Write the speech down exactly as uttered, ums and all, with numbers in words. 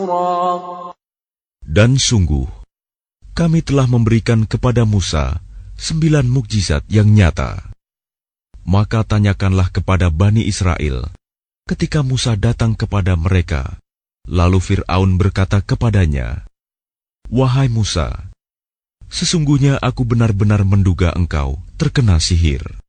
زبرا. Dan sungguh, kami telah memberikan kepada Musa sembilan mukjizat yang nyata. Maka tanyakanlah kepada Bani Israel ketika Musa datang kepada mereka. Lalu Fir'aun berkata kepadanya, "Wahai Musa, sesungguhnya aku benar-benar menduga engkau terkena sihir."